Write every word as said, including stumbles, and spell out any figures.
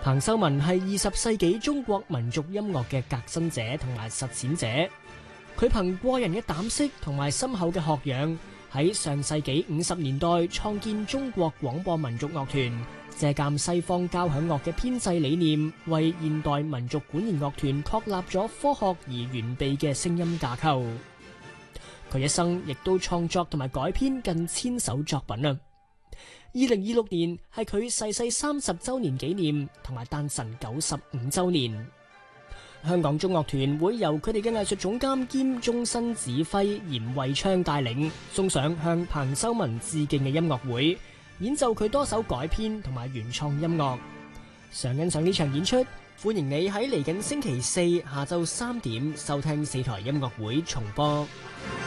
彭秀文係二十世紀中國民族音樂嘅革新者同埋實踐者，佢憑過人嘅膽識同埋深厚嘅學養，喺上世紀五十年代創建中國廣播民族樂團，借鑒西方交響樂嘅編制理念，為現代民族管弦樂團確立咗科學而完備嘅聲音架構。佢一生亦都創作同埋改編近千首作品啊！二零二六年係佢逝世三十周年紀念，同埋誕辰九十五周年。香港中樂團會由佢哋嘅藝術總監兼終身指揮嚴惠昌帶領，送上向彭秀文致敬嘅音樂會，演奏佢多首改編同埋原創音樂。想欣賞呢場演出，歡迎你喺嚟緊星期四下晝三點收聽四台音樂會重播。